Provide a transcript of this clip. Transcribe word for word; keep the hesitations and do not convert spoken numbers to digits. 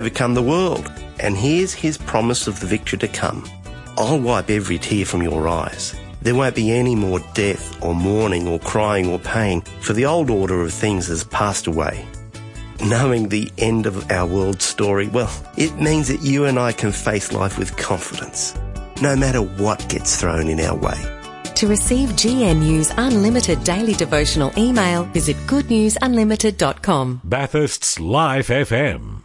overcome the world. And here's his promise of the victory to come. I'll wipe every tear from your eyes. There won't be any more death or mourning or crying or pain, for the old order of things has passed away. Knowing the end of our world story, well, it means that you and I can face life with confidence, no matter what gets thrown in our way. To receive G N U's unlimited daily devotional email, visit good news unlimited dot com. Bathurst's Life F M.